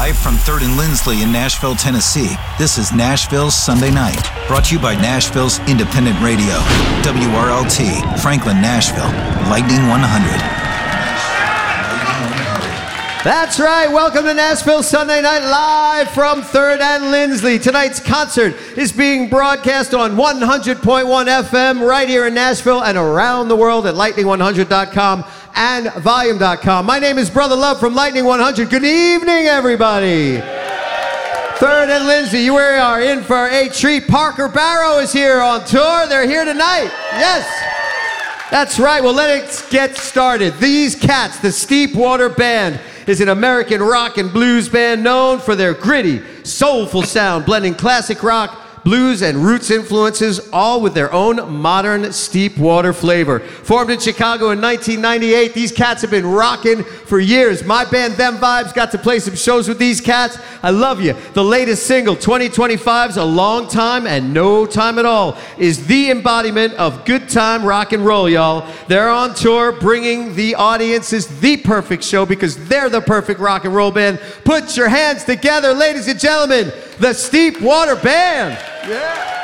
Live from 3rd and Lindsley in Nashville, Tennessee, this is Nashville's Sunday Night, brought to you by Nashville's Independent Radio, WRLT, Franklin, Nashville, Lightning 100. That's right. Welcome to Nashville Sunday Night Live from 3rd and Lindsley. Tonight's concert is being broadcast on 100.1 FM right here in Nashville and around the world at lightning100.com and volume.com. My name is Brother Love from Lightning 100. Good evening, everybody. 3rd and Lindsley, you are in for a treat. Parker Barrow is here on tour. They're here tonight. Yes. That's right. Well, let's get started. These cats, the Steepwater Band, is an American rock and blues band known for their gritty, soulful sound, blending classic rock, blues, and roots influences, all with their own modern Steepwater flavor. Formed in Chicago in 1998, these cats have been rocking for years. My band, Them Vibes, got to play some shows with these cats. I love you. The latest single, 2025's A Long Time and No Time at All, is the embodiment of good time rock and roll, y'all. They're on tour bringing the audiences the perfect show because they're the perfect rock and roll band. Put your hands together, ladies and gentlemen, the Steepwater Band. Yeah.